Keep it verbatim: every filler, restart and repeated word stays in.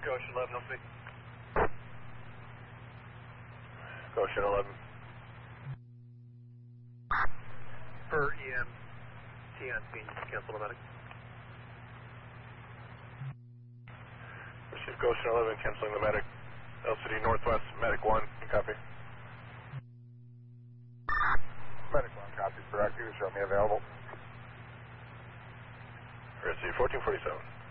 Goshen eleven, I'll see. Goshen eleven. For E M T on scene, cancel the medic. Receive Goshen eleven, canceling the medic. L C D Northwest, medic one, copy. Medic one, copy. Direct, you show me available. Receive fourteen forty-seven.